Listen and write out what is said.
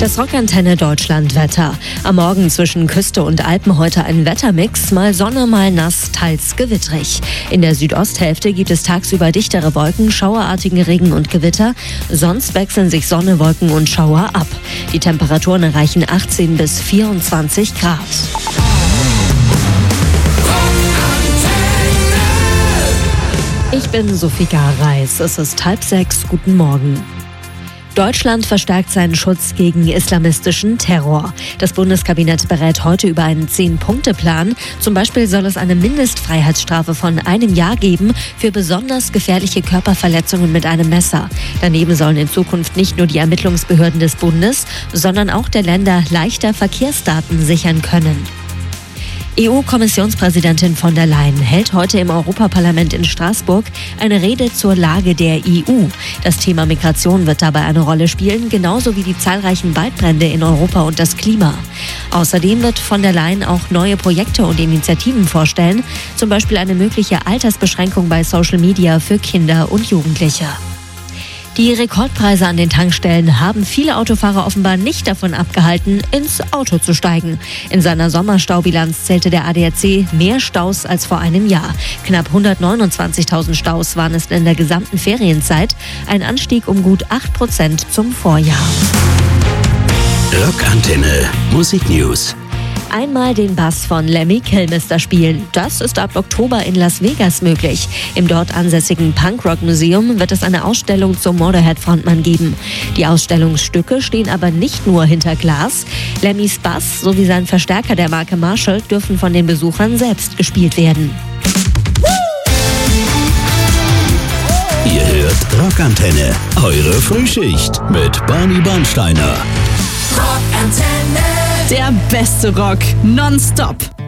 Das Rockantenne Deutschland-Wetter. Am Morgen zwischen Küste und Alpen heute ein Wettermix, mal Sonne, mal nass, teils gewittrig. In der Südosthälfte gibt es tagsüber dichtere Wolken, schauerartigen Regen und Gewitter. Sonst wechseln sich Sonne, Wolken und Schauer ab. Die Temperaturen erreichen 18 bis 24 Grad. Ich bin Sophie Reis. Es ist 5:30. Guten Morgen. Deutschland verstärkt seinen Schutz gegen islamistischen Terror. Das Bundeskabinett berät heute über einen 10-Punkte-Plan. Zum Beispiel soll es eine Mindestfreiheitsstrafe von 1 Jahr geben für besonders gefährliche Körperverletzungen mit einem Messer. Daneben sollen in Zukunft nicht nur die Ermittlungsbehörden des Bundes, sondern auch der Länder leichter Verkehrsdaten sichern können. EU-Kommissionspräsidentin von der Leyen hält heute im Europaparlament in Straßburg eine Rede zur Lage der EU. Das Thema Migration wird dabei eine Rolle spielen, genauso wie die zahlreichen Waldbrände in Europa und das Klima. Außerdem wird von der Leyen auch neue Projekte und Initiativen vorstellen, zum Beispiel eine mögliche Altersbeschränkung bei Social Media für Kinder und Jugendliche. Die Rekordpreise an den Tankstellen haben viele Autofahrer offenbar nicht davon abgehalten, ins Auto zu steigen. In seiner Sommerstaubilanz zählte der ADAC mehr Staus als vor einem Jahr. Knapp 129.000 Staus waren es in der gesamten Ferienzeit, ein Anstieg um gut 8% zum Vorjahr. Rockantenne Musik News. Einmal den Bass von Lemmy Kilmister spielen. Das ist ab Oktober in Las Vegas möglich. Im dort ansässigen Punkrock-Museum wird es eine Ausstellung zum Motorhead-Frontmann geben. Die Ausstellungsstücke stehen aber nicht nur hinter Glas. Lemmys Bass sowie sein Verstärker der Marke Marshall dürfen von den Besuchern selbst gespielt werden. Ihr hört Rockantenne, eure Frühschicht mit Barney Bernsteiner. Rockantenne. Der beste Rock nonstop.